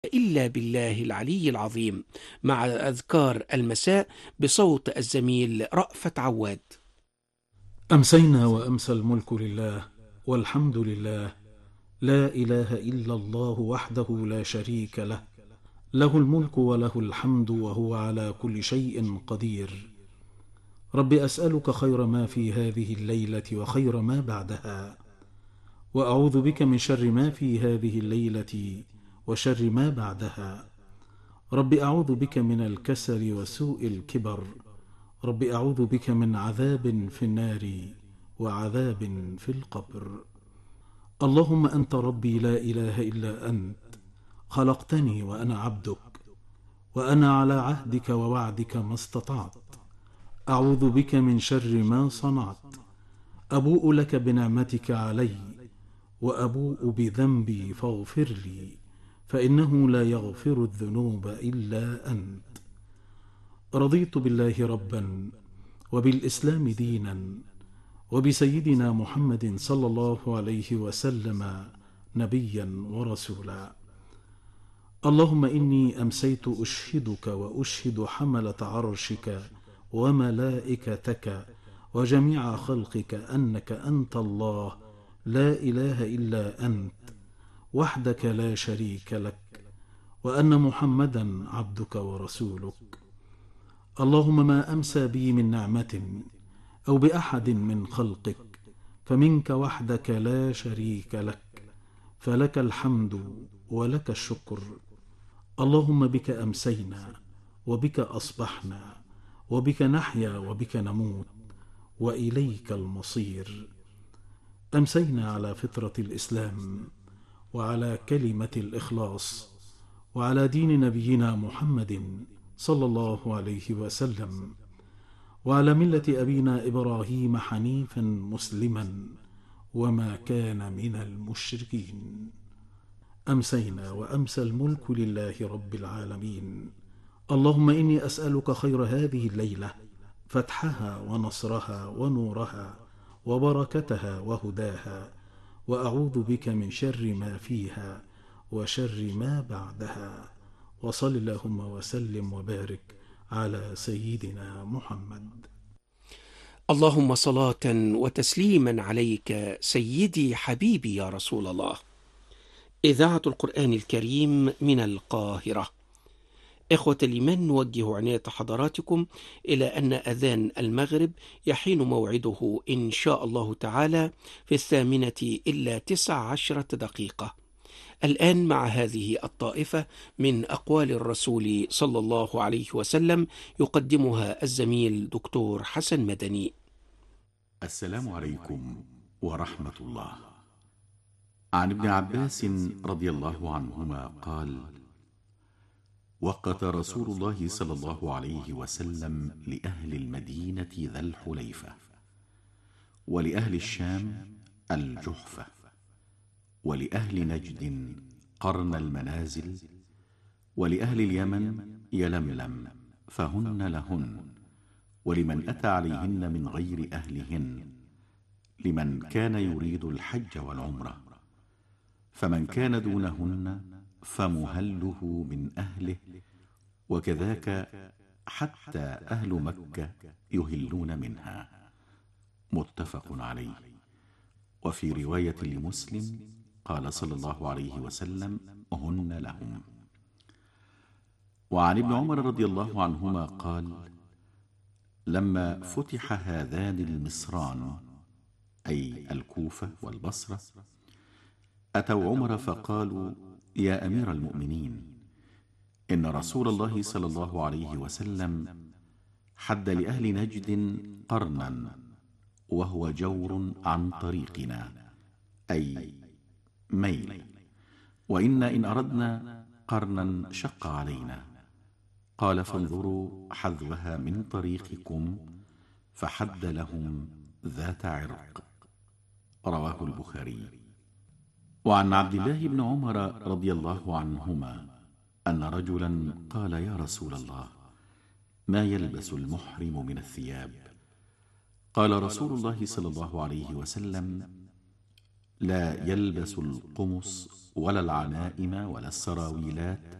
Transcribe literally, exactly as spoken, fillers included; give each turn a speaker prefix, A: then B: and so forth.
A: إلا بالله العلي العظيم، مع أذكار المساء بصوت الزميل رأفت عواد.
B: أمسينا وأمسى الملك لله، والحمد لله، لا إله إلا الله وحده لا شريك له، له الملك وله الحمد وهو على كل شيء قدير. رب أسألك خير ما في هذه الليلة وخير ما بعدها، وأعوذ بك من شر ما في هذه الليلة وشر ما بعدها. رب أعوذ بك من الكسل وسوء الكبر. رب أعوذ بك من عذاب في النار وعذاب في القبر. اللهم أنت ربي لا إله إلا أنت، خلقتني وأنا عبدك، وأنا على عهدك ووعدك ما استطعت. أعوذ بك من شر ما صنعت. أبوء لك بنعمتك علي، وأبوء بذنبي فاغفر لي، فإنه لا يغفر الذنوب إلا أنت. رضيت بالله ربا، وبالإسلام دينا، وبسيدنا محمد صلى الله عليه وسلم نبيا ورسولا. اللهم إني أمسيت أشهدك وأشهد حملة عرشك وملائكتك وجميع خلقك أنك أنت الله، لا إله إلا أنت، وحدك لا شريك لك، وأن محمدا عبدك ورسولك. اللهم ما أمسى بي من نعمة أو بأحد من خلقك فمنك وحدك لا شريك لك، فلك الحمد ولك الشكر. اللهم بك أمسينا وبك أصبحنا وبك نحيا وبك نموت، وإليك المصير. أمسينا على فطرة الإسلام، وعلى كلمة الإخلاص، وعلى دين نبينا محمد صلى الله عليه وسلم، وعلى ملة أبينا إبراهيم حنيفا مسلما وما كان من المشركين. أمسينا وأمسى الملك لله رب العالمين. اللهم إني أسألك خير هذه الليلة، فتحها ونصرها ونورها وبركتها وهداها، وأعوذ بك من شر ما فيها وشر ما بعدها. وصل اللهم وسلم وبارك على سيدنا محمد.
A: اللهم صلاة وتسليما عليك سيدي حبيبي يا رسول الله. إذاعة القرآن الكريم من القاهرة. إخوة الإيمان، نوجه عناية حضراتكم إلى أن أذان المغرب يحين موعده إن شاء الله تعالى في الثامنة إلا تسع عشرة دقيقة. الآن مع هذه الطائفة من أقوال الرسول صلى الله عليه وسلم يقدمها الزميل دكتور حسن مدني.
C: السلام عليكم ورحمة الله. عن ابن عباس رضي الله عنهما قال: وقت رسول الله صلى الله عليه وسلم لأهل المدينة ذا الحليفة، ولأهل الشام الجحفة، ولأهل نجد قرن المنازل، ولأهل اليمن يلملم، فهن لهن، ولمن أتى عليهن من غير أهلهن، لمن كان يريد الحج والعمرة. فمن كان دونهن فمهله من أهله، وكذاك حتى أهل مكة يهلون منها. متفق عليه. وفي رواية لمسلم قال صلى الله عليه وسلم: هن لهم. وعن ابن عمر رضي الله عنهما قال: لما فتح هذان المصران، أي الكوفة والبصرة، أتوا عمر فقالوا: يا أمير المؤمنين، إن رسول الله صلى الله عليه وسلم حد لأهل نجد قرنا، وهو جور عن طريقنا، أي ميل، وإنا إن أردنا قرنا شق علينا. قال: فانظروا حذوها من طريقكم، فحد لهم ذات عرق. رواه البخاري. وعن عبد الله بن عمر رضي الله عنهما أن رجلا قال: يا رسول الله، ما يلبس المحرم من الثياب؟ قال رسول الله صلى الله عليه وسلم: لا يلبس القمص ولا العمائم ولا السراويلات